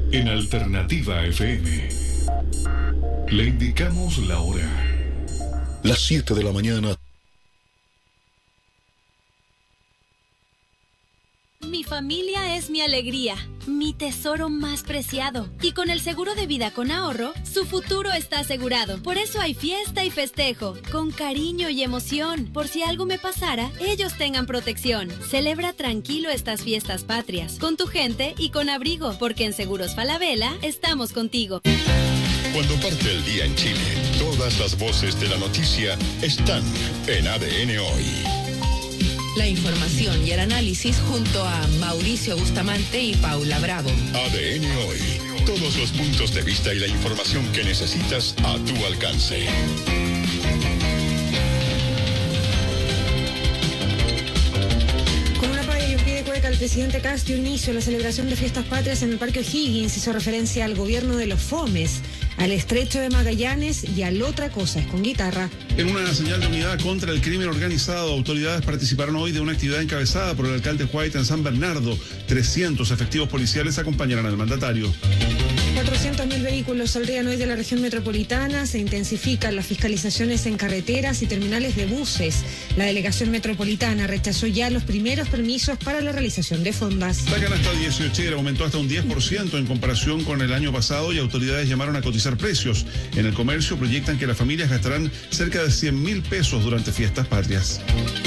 En Alternativa FM le indicamos la hora. Las 7 de la mañana. Mi familia es mi alegría, mi tesoro más preciado. Y con el seguro de vida con ahorro, su futuro está asegurado. Por eso hay fiesta y festejo, con cariño y emoción. Por si algo me pasara, ellos tengan protección. Celebra tranquilo estas fiestas patrias, con tu gente y con abrigo, porque en Seguros Falabella estamos contigo. Cuando parte el día en Chile, todas las voces de la noticia están en ADN Hoy. La información y el análisis junto a Mauricio Bustamante y Paula Bravo. ADN Hoy. Todos los puntos de vista y la información que necesitas a tu alcance. Con una palla y un pie de cueca, el presidente Kast dio inicio a la celebración de fiestas patrias en el Parque O'Higgins. Hizo referencia al gobierno de los fomes, al estrecho de Magallanes y a la otra cosa, es con guitarra. En una señal de unidad contra el crimen organizado, autoridades participaron hoy de una actividad encabezada por el alcalde White en San Bernardo. 300 efectivos policiales acompañarán al mandatario. 400.000 vehículos saldrían hoy de la región metropolitana. Se intensifican las fiscalizaciones en carreteras y terminales de buses. La delegación metropolitana rechazó ya los primeros permisos para la realización de fondas. La canasta 18 aumentó hasta un 10% en comparación con el año pasado y autoridades llamaron a cotizar precios. En el comercio proyectan que las familias gastarán cerca de 100.000 pesos durante fiestas patrias.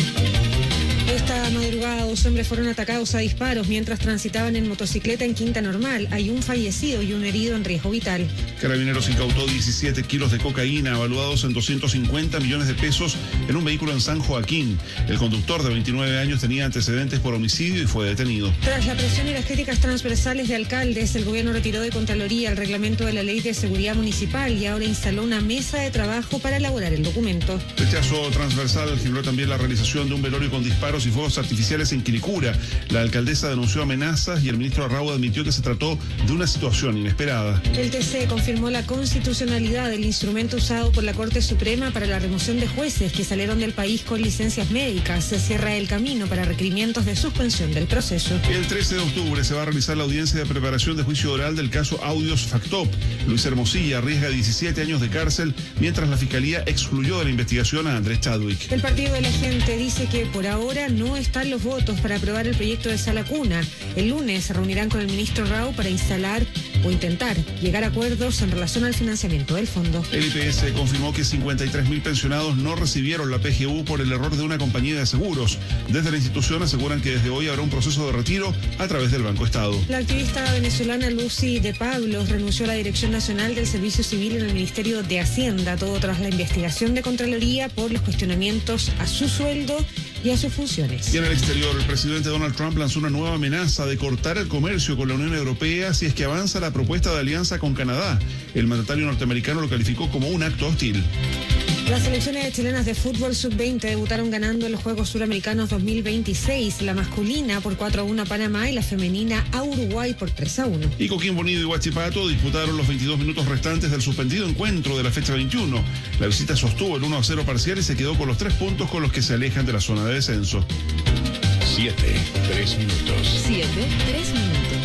Esta madrugada, 2 hombres fueron atacados a disparos mientras transitaban en motocicleta en Quinta Normal. Hay un fallecido y un herido en riesgo vital. Carabineros incautó 17 kilos de cocaína avaluados en 250 millones de pesos en un vehículo en San Joaquín. El conductor de 29 años tenía antecedentes por homicidio y fue detenido. Tras la presión y las críticas transversales de alcaldes, el gobierno retiró de Contraloría el reglamento de la Ley de Seguridad Municipal y ahora instaló una mesa de trabajo para elaborar el documento. Rechazo transversal generó también la realización de un velorio con disparos y fuegos artificiales en Quilicura. La alcaldesa denunció amenazas y el ministro Arrau admitió que se trató de una situación inesperada. El TC confirmó la constitucionalidad del instrumento usado por la Corte Suprema para la remoción de jueces que salieron del país con licencias médicas. Se cierra el camino para requerimientos de suspensión del proceso. El 13 de octubre se va a realizar la audiencia de preparación de juicio oral del caso Audios Factop. Luis Hermosilla arriesga 17 años de cárcel mientras la Fiscalía excluyó de la investigación a Andrés Chadwick. El partido de la gente dice que por ahora no están los votos para aprobar el proyecto de Sala Cuna. El lunes se reunirán con el ministro Rau para instalar o intentar llegar a acuerdos en relación al financiamiento del fondo. El IPS confirmó que 53.000 pensionados no recibieron la PGU por el error de una compañía de seguros. Desde la institución aseguran que desde hoy habrá un proceso de retiro a través del Banco Estado. La activista venezolana Lucy de Pablos renunció a la Dirección Nacional del Servicio Civil en el Ministerio de Hacienda, todo tras la investigación de Contraloría por los cuestionamientos a su sueldo y a sus funciones. Y en el exterior, el presidente Donald Trump lanzó una nueva amenaza de cortar el comercio con la Unión Europea si es que avanza la propuesta de alianza con Canadá. El mandatario norteamericano lo calificó como un acto hostil. Las selecciones chilenas de fútbol sub-20 debutaron ganando en los Juegos Suramericanos 2026, la masculina por 4-1 a Panamá y la femenina a Uruguay por 3-1. Y Coquimbo Unido y Huachipato disputaron los 22 minutos restantes del suspendido encuentro de la fecha 21. La visita sostuvo el 1-0 parcial y se quedó con los 3 puntos con los que se alejan de la zona de descenso. 7, 3 minutos. 7, 3 minutos.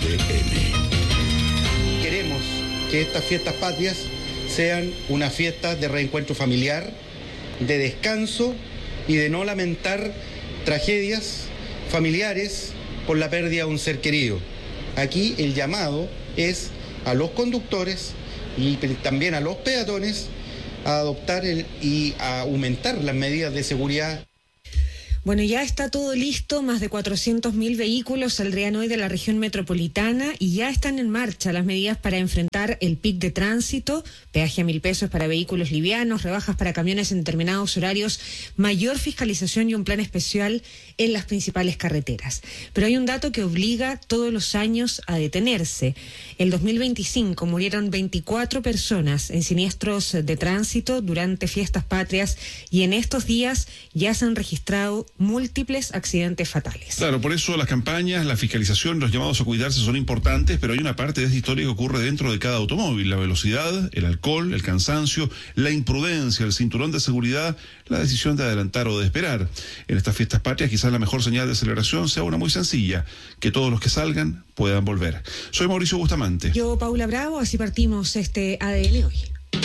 ADN. Queremos que estas fiestas patrias sean una fiesta de reencuentro familiar, de descanso y de no lamentar tragedias familiares por la pérdida de un ser querido. Aquí el llamado es a los conductores y también a los peatones a adoptar y a aumentar las medidas de seguridad. Bueno, ya está todo listo, más de 400.000 vehículos saldrían hoy de la región metropolitana y ya están en marcha las medidas para enfrentar el pic de tránsito, peaje a 1.000 pesos para vehículos livianos, rebajas para camiones en determinados horarios, mayor fiscalización y un plan especial en las principales carreteras. Pero hay un dato que obliga todos los años a detenerse. El 2025 murieron 24 personas en siniestros de tránsito durante fiestas patrias y en estos días ya se han registrado múltiples accidentes fatales. Claro, por eso las campañas, la fiscalización, los llamados a cuidarse son importantes, pero hay una parte de esta historia que ocurre dentro de cada automóvil: la velocidad, el alcohol, el cansancio, la imprudencia, el cinturón de seguridad, la decisión de adelantar o de esperar. En estas fiestas patrias quizás la mejor señal de celebración sea una muy sencilla: que todos los que salgan puedan volver. Soy Mauricio Bustamante. Yo, Paula Bravo, así partimos este ADN hoy.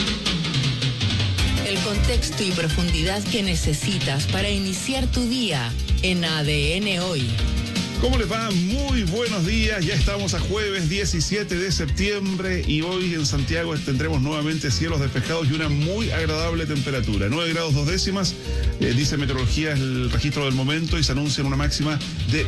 El contexto y profundidad que necesitas para iniciar tu día en ADN Hoy. ¿Cómo les va? Muy buenos días. Ya estamos a jueves 17 de septiembre y hoy en Santiago tendremos nuevamente cielos despejados y una muy agradable temperatura. 9 grados 2 décimas, dice meteorología, es el registro del momento, y se anuncia una máxima de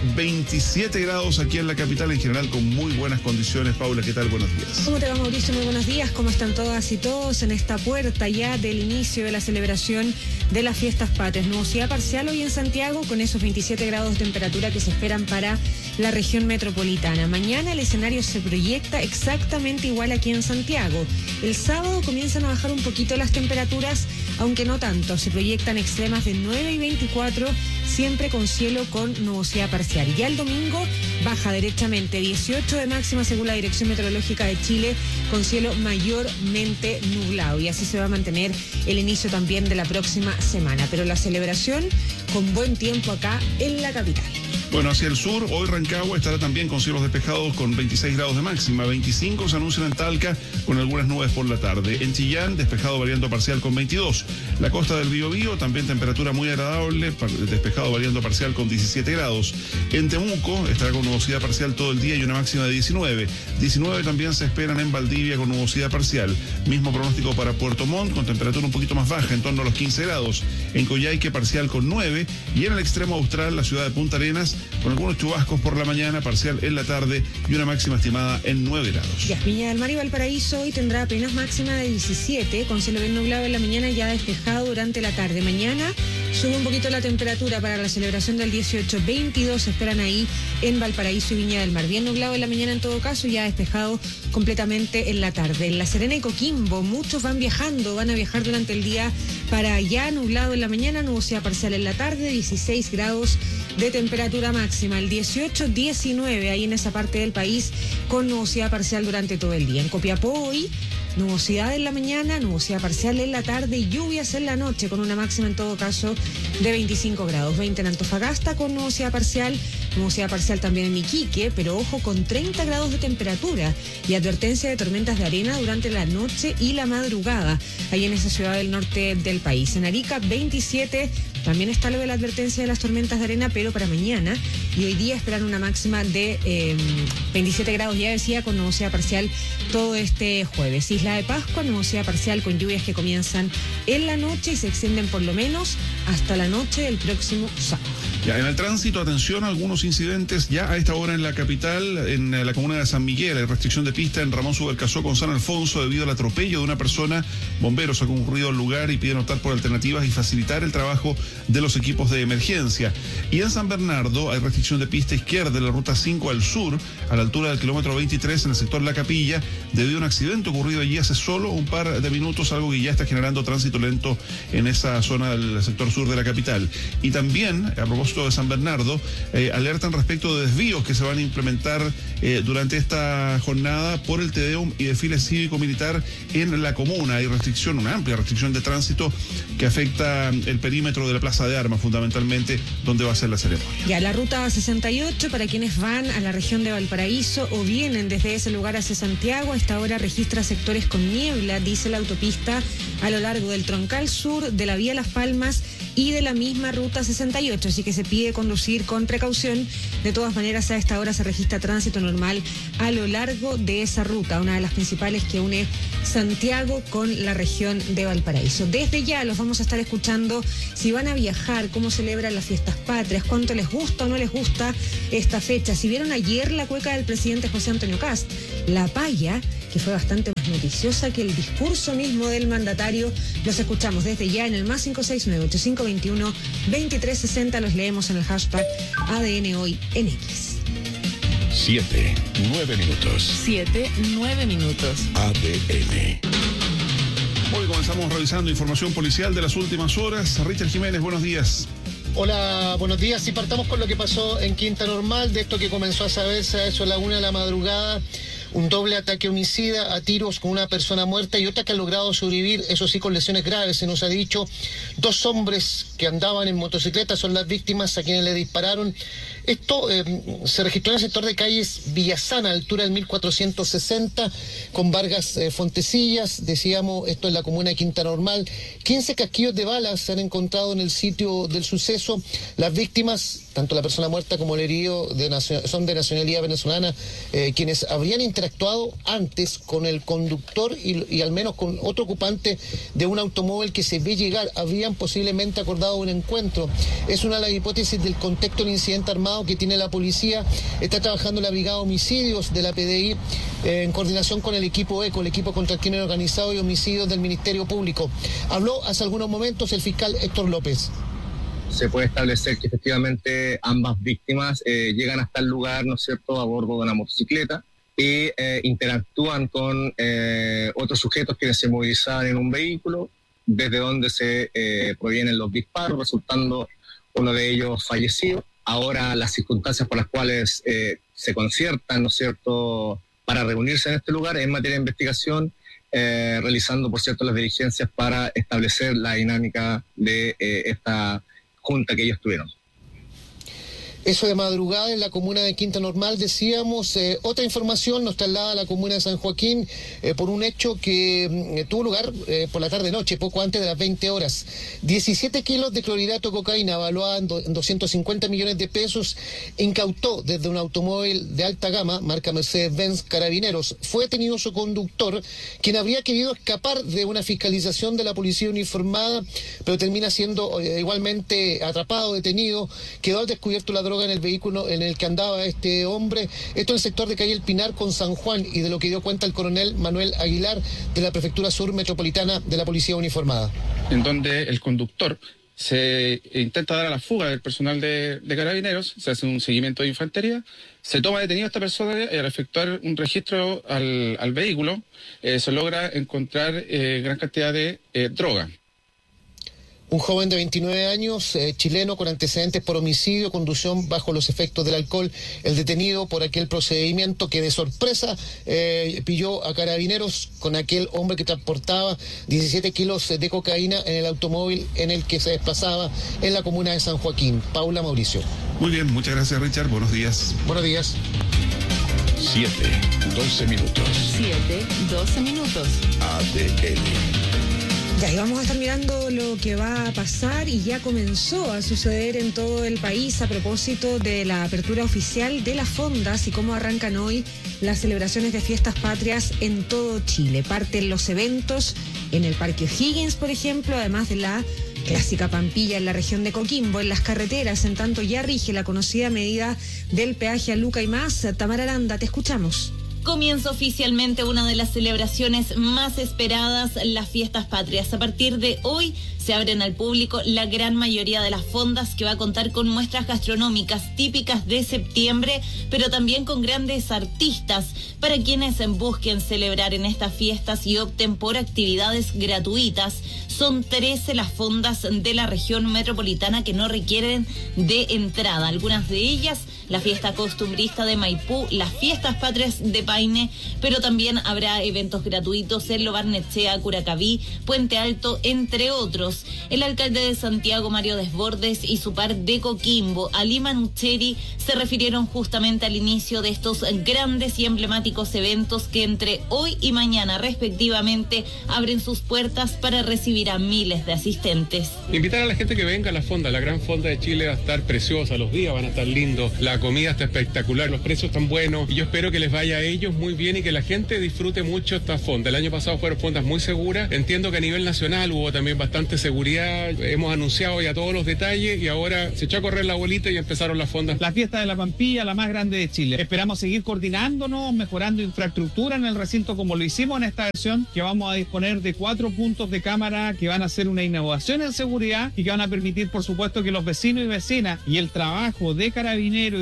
27 grados aquí en la capital, en general con muy buenas condiciones. Paula, ¿qué tal? Buenos días. ¿Cómo te va, Mauricio? Muy buenos días. ¿Cómo están todas y todos en esta puerta ya del inicio de la celebración de las fiestas patrias? Nubosidad parcial hoy en Santiago con esos 27 grados de temperatura que se esperan para la región metropolitana. Mañana el escenario se proyecta exactamente igual aquí en Santiago. El sábado comienzan a bajar un poquito las temperaturas, aunque no tanto. Se proyectan extremas de 9 y 24, siempre con cielo con nubosidad parcial. Ya el domingo baja derechamente, 18 de máxima según la Dirección Meteorológica de Chile, con cielo mayormente nublado. Y así se va a mantener el inicio también de la próxima semana. Pero la celebración con buen tiempo acá en la capital. Bueno, hacia el sur, hoy Rancagua estará también con cielos despejados con 26 grados de máxima. 25 se anuncian en Talca con algunas nubes por la tarde. En Chillán, despejado variando parcial con 22. La costa del Biobío, también temperatura muy agradable, despejado variando parcial con 17 grados. En Temuco estará con nubosidad parcial todo el día y una máxima de 19. 19 también se esperan en Valdivia con nubosidad parcial. Mismo pronóstico para Puerto Montt, con temperatura un poquito más baja, en torno a los 15 grados. En Coyhaique parcial con 9. Y en el extremo austral, la ciudad de Punta Arenas, con algunos chubascos por la mañana, parcial en la tarde y una máxima estimada en 9 grados. Ya, Viña del Mar y Valparaíso hoy tendrá apenas máxima de 17, con cielo bien nublado en la mañana y ya despejado durante la tarde. Mañana sube un poquito la temperatura para la celebración del 18, 22 se esperan ahí en Valparaíso y Viña del Mar. Bien nublado en la mañana en todo caso, ya despejado completamente en la tarde. En La Serena y Coquimbo, muchos van a viajar durante el día para allá, nublado en la mañana, nubosidad parcial en la tarde, 16 grados de temperatura máxima. El 18, 19 ahí en esa parte del país con nubosidad parcial durante todo el día. En Copiapó hoy, nubosidad en la mañana, nubosidad parcial en la tarde y lluvias en la noche con una máxima en todo caso de 25 grados. 20 en Antofagasta con nubosidad parcial también en Iquique, pero ojo, con 30 grados de temperatura y advertencia de tormentas de arena durante la noche y la madrugada ahí en esa ciudad del norte del país. En Arica 27, también está lo de la advertencia de las tormentas de arena, pero para mañana, y hoy día esperan una máxima de 27 grados, ya decía, con nubosidad parcial todo este jueves. Isla de Pascua, nubosidad parcial con lluvias que comienzan en la noche y se extienden por lo menos hasta la noche del próximo sábado. Ya, en el tránsito, atención a algunos incidentes ya a esta hora en la capital, en la comuna de San Miguel. Hay restricción de pista en Ramón Subercasó con San Alfonso debido al atropello de una persona. Bomberos han concurrido al lugar y piden optar por alternativas y facilitar el trabajo de los equipos de emergencia. Y en San Bernardo hay restricción de pista izquierda de la ruta 5 al sur, a la altura del kilómetro 23 en el sector La Capilla, debido a un accidente ocurrido allí hace solo un par de minutos, algo que ya está generando tránsito lento en esa zona del sector sur de la capital. Y también, a propósito de San Bernardo, alertan respecto de desvíos que se van a implementar durante esta jornada por el Tedeum y desfile cívico-militar en la comuna. Hay restricción, una amplia restricción de tránsito que afecta el perímetro de la Plaza de Armas, fundamentalmente, donde va a ser la ceremonia. Ya, la ruta 68, para quienes van a la región de Valparaíso o vienen desde ese lugar hacia Santiago, a esta hora registra sectores con niebla, dice la autopista, a lo largo del troncal sur, de la vía Las Palmas y de la misma ruta 68, así que se pide conducir con precaución. De todas maneras, a esta hora se registra tránsito normal a lo largo de esa ruta, una de las principales que une Santiago con la región de Valparaíso. Desde ya los vamos a estar escuchando si van a viajar, cómo celebran las fiestas patrias, cuánto les gusta o no les gusta esta fecha. Si vieron ayer la cueca del presidente José Antonio Kast, La Paya, que fue bastante más noticiosa que el discurso mismo del mandatario, los escuchamos desde ya en el más 569-8521-2360, los leemos en el hashtag ADN Hoy en X. 7-9 minutos. 7-9 minutos. ADN. Hoy comenzamos revisando información policial de las últimas horas. Richard Jiménez, buenos días. Hola, buenos días. Y partamos con lo que pasó en Quinta Normal, de esto que comenzó a saberse a eso a la 1 de la madrugada. Un doble ataque homicida a tiros con una persona muerta y otra que ha logrado sobrevivir, eso sí, con lesiones graves. Se nos ha dicho 2 hombres que andaban en motocicleta son las víctimas a quienes le dispararon. Esto se registró en el sector de calles Villasana, altura del 1460, con Vargas Fontesillas. Decíamos, esto es la comuna de Quinta Normal. 15 casquillos de balas se han encontrado en el sitio del suceso. Las víctimas, tanto la persona muerta como el herido, son de nacionalidad venezolana, quienes habrían interactuado antes con el conductor y al menos con otro ocupante de un automóvil que se ve llegar. Habrían posiblemente acordado un encuentro. Es una de las hipótesis del contexto del incidente armado que tiene la policía. Está trabajando la Brigada de Homicidios de la PDI en coordinación con el equipo ECO, el equipo contra el crimen organizado y homicidios del Ministerio Público. Habló hace algunos momentos el fiscal Héctor López. Se puede establecer que efectivamente ambas víctimas llegan hasta el lugar, ¿no es cierto?, a bordo de una motocicleta y interactúan con otros sujetos que se movilizaban en un vehículo, desde donde se provienen los disparos, resultando uno de ellos fallecido. Ahora las circunstancias por las cuales se conciertan, ¿no es cierto?, para reunirse en este lugar en materia de investigación, realizando, por cierto, las diligencias para establecer la dinámica de esta junta que ellos tuvieron. Eso de madrugada en la comuna de Quinta Normal, decíamos. Otra información nos traslada a la comuna de San Joaquín por un hecho que tuvo lugar por la tarde-noche, poco antes de las 20 horas. 17 kilos de clorhidrato de cocaína, evaluada en 250 millones de pesos, incautó desde un automóvil de alta gama, marca Mercedes-Benz Carabineros. Fue detenido su conductor, quien habría querido escapar de una fiscalización de la policía uniformada, pero termina siendo igualmente atrapado, detenido. Quedó al descubierto la droga en el vehículo en el que andaba este hombre. Esto en el sector de calle El Pinar con San Juan, y de lo que dio cuenta el coronel Manuel Aguilar de la Prefectura Sur Metropolitana de la Policía Uniformada. En donde el conductor se intenta dar a la fuga del personal de Carabineros, se hace un seguimiento de infantería, se toma detenido a esta persona y al efectuar un registro al vehículo se logra encontrar gran cantidad de droga. Un joven de 29 años, chileno, con antecedentes por homicidio, conducción bajo los efectos del alcohol, el detenido por aquel procedimiento que de sorpresa pilló a Carabineros con aquel hombre que transportaba 17 kilos de cocaína en el automóvil en el que se desplazaba en la comuna de San Joaquín. Paula, Mauricio. Muy bien, muchas gracias, Richard. Buenos días. Buenos días. 7:12 minutos. 7:12 minutos. ADN. Ya, y vamos a estar mirando lo que va a pasar y ya comenzó a suceder en todo el país a propósito de la apertura oficial de las fondas y cómo arrancan hoy las celebraciones de fiestas patrias en todo Chile. Parten los eventos en el Parque O'Higgins, por ejemplo, además de la clásica Pampilla en la región de Coquimbo. En las carreteras, en tanto, ya rige la conocida medida del peaje a Luca y más. Tamara Aranda, te escuchamos. Comienza oficialmente una de las celebraciones más esperadas, las fiestas patrias. A partir de hoy se abren al público la gran mayoría de las fondas, que va a contar con muestras gastronómicas típicas de septiembre, pero también con grandes artistas para quienes busquen celebrar en estas fiestas y opten por actividades gratuitas. Son 13 las fondas de la región metropolitana que no requieren de entrada. Algunas de ellas, la fiesta costumbrista de Maipú, las fiestas patrias de Paine, pero también habrá eventos gratuitos en Lo Barnechea, Curacaví, Puente Alto, entre otros. El alcalde de Santiago, Mario Desbordes, y su par de Coquimbo, Ali Manucheri, se refirieron justamente al inicio de estos grandes y emblemáticos eventos que entre hoy y mañana respectivamente abren sus puertas para recibir a miles de asistentes. Invitar a la gente que venga a la fonda, la gran fonda de Chile va a estar preciosa, los días van a estar lindos, la comida está espectacular, los precios están buenos y yo espero que les vaya a ellos muy bien y que la gente disfrute mucho esta fonda. El año pasado fueron fondas muy seguras, entiendo que a nivel nacional hubo también bastante seguridad, hemos anunciado ya todos los detalles y ahora se echó a correr la bolita y empezaron las fondas. La fiesta de la Pampilla, la más grande de Chile. Esperamos seguir coordinándonos, mejorando infraestructura en el recinto como lo hicimos en esta versión, que vamos a disponer de 4 puntos de cámara que van a ser una innovación en seguridad y que van a permitir, por supuesto, que los vecinos y vecinas y el trabajo de Carabineros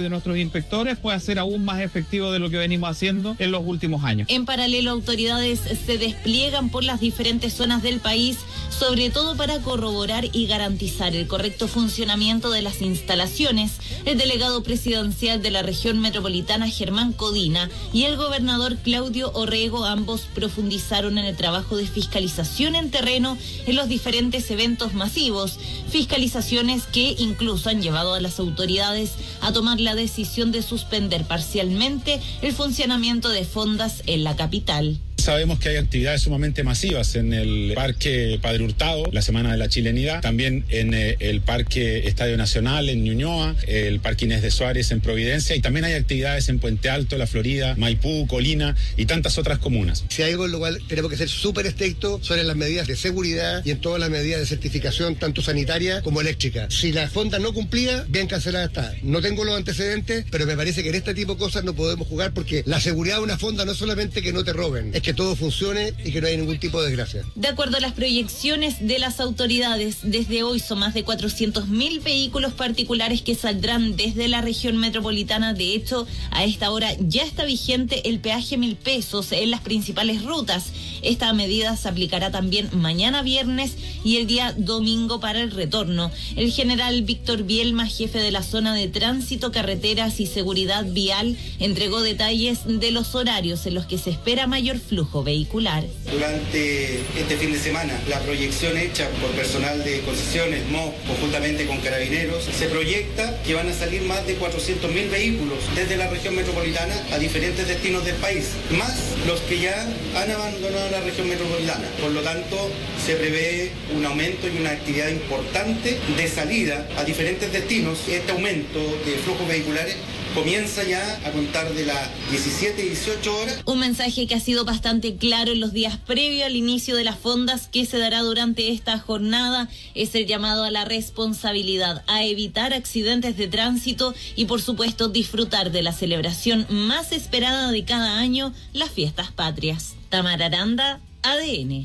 y de nuestros inspectores pueda ser aún más efectivo de lo que venimos haciendo en los últimos años. En paralelo, autoridades se despliegan por las diferentes zonas del país, sobre todo para corroborar y garantizar el correcto funcionamiento de las instalaciones. El delegado presidencial de la región metropolitana, Germán Codina, y el gobernador Claudio Orrego, ambos profundizaron en el trabajo de fiscalización en terreno en los diferentes eventos masivos, fiscalizaciones que incluso han llevado a las autoridades a tomar la decisión de suspender parcialmente el funcionamiento de fondas en la capital. Sabemos que hay actividades sumamente masivas en el Parque Padre Hurtado, la Semana de la Chilenidad, también en el Parque Estadio Nacional en Ñuñoa, el Parque Inés de Suárez en Providencia, y también hay actividades en Puente Alto, La Florida, Maipú, Colina y tantas otras comunas. Si hay algo en lo cual tenemos que ser súper estrictos son en las medidas de seguridad y en todas las medidas de certificación, tanto sanitaria como eléctrica. Si la fonda no cumplía, bien cancelada está. No tengo los antecedentes, pero me parece que en este tipo de cosas no podemos jugar, porque la seguridad de una fonda no es solamente que no te roben, es que todo funcione y que no haya ningún tipo de desgracia. De acuerdo a las proyecciones de las autoridades, desde hoy son más de 400.000 vehículos particulares que saldrán desde la región metropolitana. De hecho, a esta hora ya está vigente el peaje 1.000 pesos en las principales rutas. Esta medida se aplicará también mañana viernes y el día domingo para el retorno. El general Víctor Bielma, jefe de la zona de tránsito, carreteras y seguridad vial, entregó detalles de los horarios en los que se espera mayor flujo vehicular. Durante este fin de semana, la proyección hecha por personal de concesiones, MOV, conjuntamente con Carabineros, se proyecta que van a salir más de 400.000 vehículos desde la región metropolitana a diferentes destinos del país, más los que ya han abandonado la región metropolitana. Por lo tanto, se prevé un aumento y una actividad importante de salida a diferentes destinos. Este aumento de flujos vehiculares comienza ya a contar de las 17 y 18 horas. Un mensaje que ha sido bastante claro en los días previos al inicio de las fondas que se dará durante esta jornada es el llamado a la responsabilidad, a evitar accidentes de tránsito y, por supuesto, disfrutar de la celebración más esperada de cada año, las fiestas patrias. Tamara Aranda, ADN.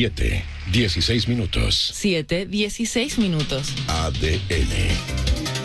7:16 minutos. 7:16 minutos. ADN.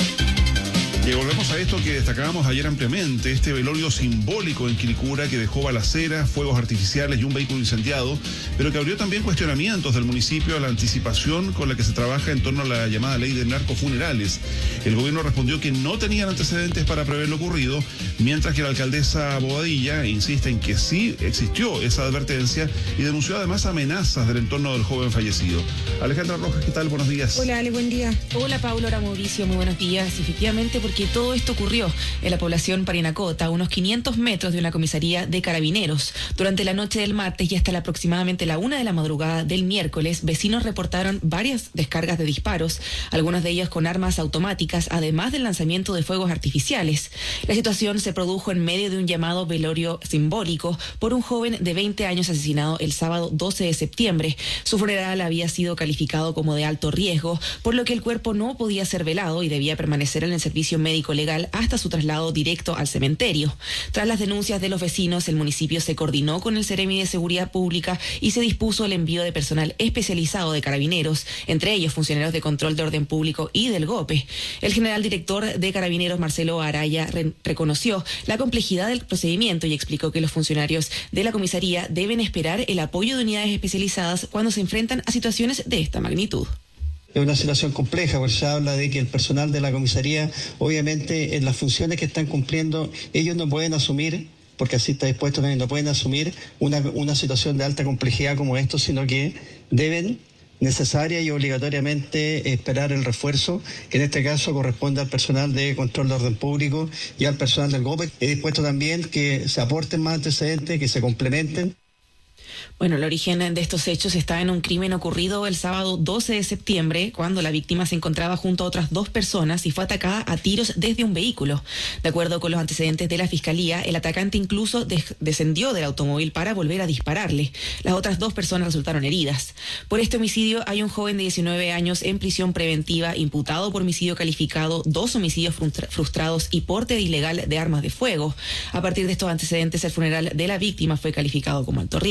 Y volvemos a esto que destacábamos ayer ampliamente, este velorio simbólico en Quilicura que dejó balaceras, fuegos artificiales y un vehículo incendiado, pero que abrió también cuestionamientos del municipio a la anticipación con la que se trabaja en torno a la llamada ley de narcofunerales. El gobierno respondió que no tenían antecedentes para prever lo ocurrido, mientras que la alcaldesa Bobadilla insiste en que sí existió esa advertencia y denunció además amenazas del entorno del joven fallecido. Alejandra Rojas, ¿qué tal? Buenos días. Hola, Ale, buen día. Hola, Paula, hola, Mauricio, muy buenos días. Efectivamente, porque todo esto ocurrió en la población Parinacota, a unos 500 metros de una comisaría de Carabineros. Durante la noche del martes y hasta aproximadamente la 1 de la madrugada del miércoles, vecinos reportaron varias descargas de disparos, algunas de ellas con armas automáticas, además del lanzamiento de fuegos artificiales. La situación se produjo en medio de un llamado velorio simbólico por un joven de 20 años asesinado el sábado 12 de septiembre. Su funeral había sido calificado como de alto riesgo, por lo que el cuerpo no podía ser velado y debía permanecer en el servicio médico legal hasta su traslado directo al cementerio. Tras las denuncias de los vecinos, el municipio se coordinó con el Seremi de Seguridad Pública y se dispuso el envío de personal especializado de Carabineros, entre ellos funcionarios de control de orden público y del GOPE. El general director de Carabineros, Marcelo Araya, reconoció la complejidad del procedimiento y explicó que los funcionarios de la comisaría deben esperar el apoyo de unidades especializadas cuando se enfrentan a situaciones de esta magnitud. Es una situación compleja, porque se habla de que el personal de la comisaría, obviamente, en las funciones que están cumpliendo, ellos no pueden asumir, porque así está dispuesto también, no pueden asumir una situación de alta complejidad como esto, sino que deben necesaria y obligatoriamente esperar el refuerzo, que en este caso corresponde al personal de control de orden público y al personal del GOPE. He dispuesto también que se aporten más antecedentes, que se complementen. Bueno, el origen de estos hechos está en un crimen ocurrido el sábado 12 de septiembre, cuando la víctima se encontraba junto a otras 2 personas y fue atacada a tiros desde un vehículo. De acuerdo con los antecedentes de la Fiscalía, el atacante incluso descendió del automóvil para volver a dispararle. Las otras 2 personas resultaron heridas. Por este homicidio hay un joven de 19 años en prisión preventiva imputado por homicidio calificado, 2 homicidios frustrados y porte ilegal de armas de fuego. A partir de estos antecedentes, el funeral de la víctima fue calificado como alto riesgo.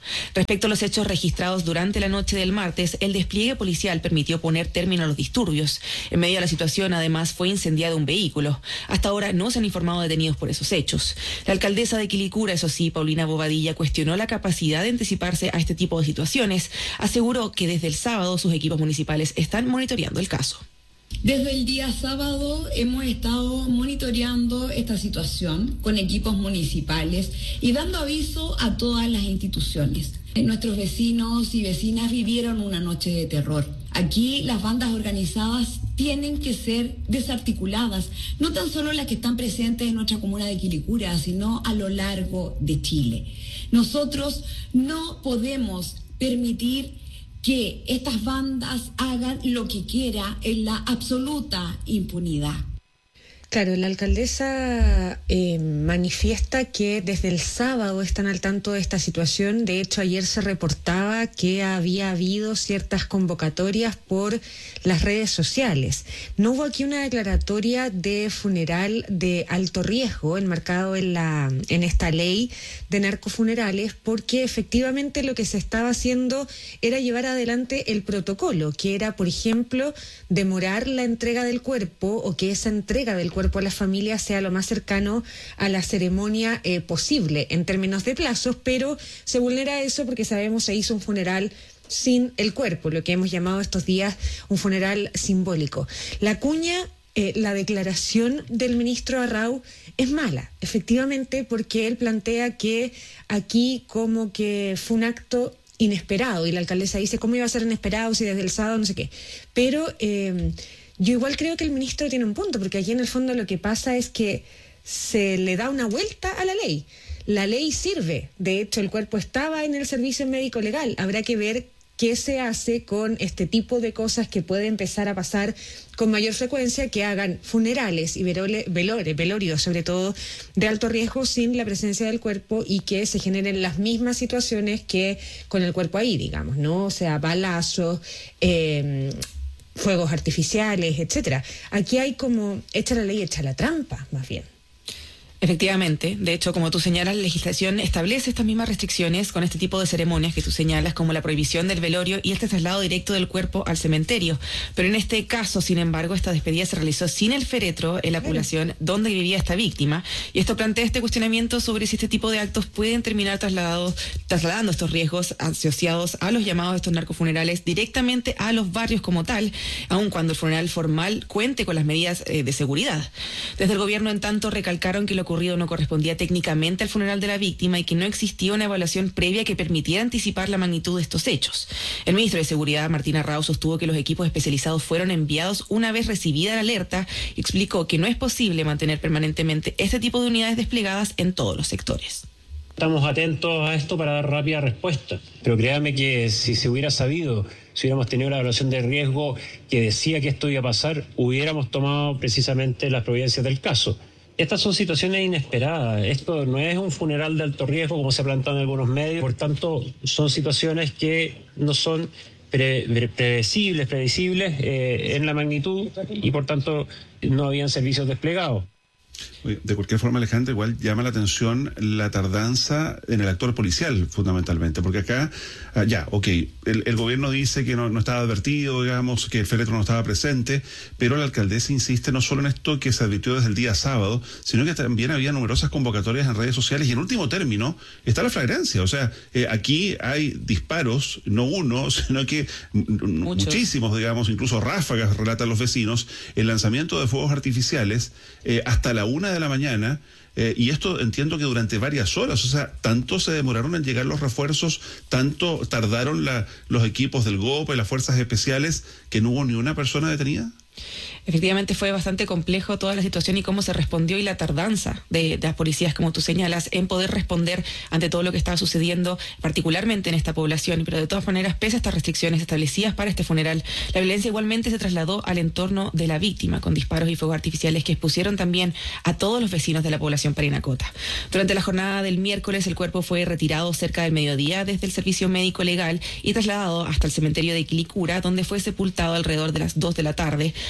Respecto a los hechos registrados durante la noche del martes, el despliegue policial permitió poner término a los disturbios. En medio de la situación, además, fue incendiado un vehículo. Hasta ahora no se han informado detenidos por esos hechos. La alcaldesa de Quilicura, eso sí, Paulina Bobadilla, cuestionó la capacidad de anticiparse a este tipo de situaciones. Aseguró que desde el sábado sus equipos municipales están monitoreando el caso. Desde el día sábado hemos estado monitoreando esta situación con equipos municipales y dando aviso a todas las instituciones. Nuestros vecinos y vecinas vivieron una noche de terror. Aquí las bandas organizadas tienen que ser desarticuladas, no tan solo las que están presentes en nuestra comuna de Quilicura, sino a lo largo de Chile. Nosotros no podemos permitir que estas bandas hagan lo que quiera en la absoluta impunidad. Claro, la alcaldesa manifiesta que desde el sábado están al tanto de esta situación. De hecho, ayer se reportaba que había habido ciertas convocatorias por las redes sociales. No hubo aquí una declaratoria de funeral de alto riesgo enmarcado en esta ley de narcofunerales, porque efectivamente lo que se estaba haciendo era llevar adelante el protocolo, que era, por ejemplo, demorar la entrega del cuerpo o que esa entrega del cuerpo a la familia sea lo más cercano a la ceremonia posible en términos de plazos, pero se vulnera eso porque sabemos se hizo un funeral sin el cuerpo, lo que hemos llamado estos días un funeral simbólico. La cuña, la declaración del ministro Arrau es mala, efectivamente, porque él plantea que aquí como que fue un acto inesperado y la alcaldesa dice cómo iba a ser inesperado si desde el sábado no sé qué, pero yo igual creo que el ministro tiene un punto, porque aquí en el fondo lo que pasa es que se le da una vuelta a la ley. La ley sirve, de hecho el cuerpo estaba en el servicio médico legal, habrá que ver qué se hace con este tipo de cosas que puede empezar a pasar con mayor frecuencia, que hagan funerales y velorios, sobre todo de alto riesgo, sin la presencia del cuerpo y que se generen las mismas situaciones que con el cuerpo ahí, digamos, ¿no? O sea, balazos, fuegos artificiales, etcétera. Aquí hay como echa la ley, echa la trampa, más bien. Efectivamente, de hecho, como tú señalas, la legislación establece estas mismas restricciones con este tipo de ceremonias que tú señalas, como la prohibición del velorio y este traslado directo del cuerpo al cementerio. Pero en este caso, sin embargo, esta despedida se realizó sin el féretro en la población donde vivía esta víctima, y esto plantea este cuestionamiento sobre si este tipo de actos pueden terminar trasladando estos riesgos asociados a los llamados de estos narcofunerales directamente a los barrios como tal, aun cuando el funeral formal cuente con las medidas de seguridad. Desde el gobierno, en tanto, recalcaron que lo ocurrido no correspondía técnicamente al funeral de la víctima y que no existía una evaluación previa que permitiera anticipar la magnitud de estos hechos. El ministro de Seguridad, Martín Arrau, sostuvo que los equipos especializados fueron enviados una vez recibida la alerta y explicó que no es posible mantener permanentemente este tipo de unidades desplegadas en todos los sectores. Estamos atentos a esto para dar rápida respuesta, pero créame que si se hubiera sabido, si hubiéramos tenido una evaluación de riesgo que decía que esto iba a pasar, hubiéramos tomado precisamente las providencias del caso. Estas son situaciones inesperadas. Esto no es un funeral de alto riesgo como se ha planteado en algunos medios. Por tanto, son situaciones que no son previsibles en la magnitud y por tanto no habían servicios desplegados. De cualquier forma, Alejandra, igual llama la atención la tardanza en el actor policial, fundamentalmente, porque acá, el gobierno dice que no estaba advertido, digamos, que el féretro no estaba presente, pero la alcaldesa insiste no solo en esto que se advirtió desde el día sábado, sino que también había numerosas convocatorias en redes sociales y en último término está la flagrancia, o sea, aquí hay disparos, no uno, sino que muchísimos, digamos, incluso ráfagas, relatan los vecinos, el lanzamiento de fuegos artificiales hasta la 1 de la mañana, y esto entiendo que durante varias horas, o sea, tanto se demoraron en llegar los refuerzos, tanto tardaron los equipos del GOP y las fuerzas especiales, que no hubo ni una persona detenida. Efectivamente fue bastante complejo toda la situación y cómo se respondió y la tardanza de las policías, como tú señalas, en poder responder ante todo lo que estaba sucediendo, particularmente en esta población. Pero de todas maneras, pese a estas restricciones establecidas para este funeral, la violencia igualmente se trasladó al entorno de la víctima, con disparos y fuegos artificiales que expusieron también a todos los vecinos de la población parinacota. Durante la jornada del miércoles, el cuerpo fue retirado cerca del mediodía desde el servicio médico legal y trasladado hasta el cementerio de Quilicura, donde fue sepultado alrededor de las 2 de la tarde, acompañado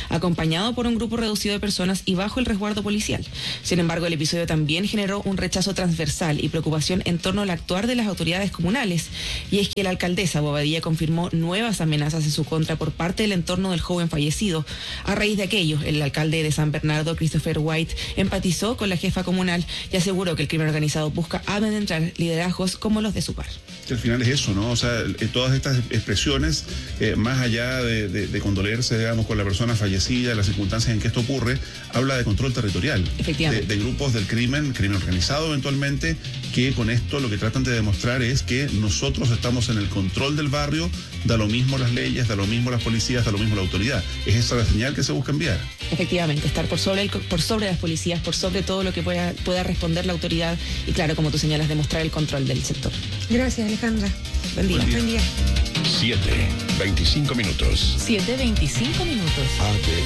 acompañado por un grupo reducido de personas y bajo el resguardo policial. Sin embargo, el episodio también generó un rechazo transversal y preocupación en torno al actuar de las autoridades comunales. Y es que la alcaldesa Bobadilla confirmó nuevas amenazas en su contra por parte del entorno del joven fallecido. A raíz de aquello, el alcalde de San Bernardo, Christopher White, empatizó con la jefa comunal y aseguró que el crimen organizado busca amedrentar liderazgos como los de su par. Que al final es eso, ¿no? O sea, todas estas expresiones, más allá de condolerse, digamos, con la persona fallecida, las circunstancias en que esto ocurre, habla de control territorial. Efectivamente. De grupos del crimen organizado eventualmente, que con esto lo que tratan de demostrar es que nosotros estamos en el control del barrio, da lo mismo las leyes, da lo mismo las policías, da lo mismo la autoridad. Es esa la señal que se busca enviar. Efectivamente, estar por sobre las policías, por sobre todo lo que pueda responder la autoridad y claro, como tú señalas, demostrar el control del sector. Gracias, Alejandra. Buen día. Buen día. 7:25 minutos. 7:25 minutos.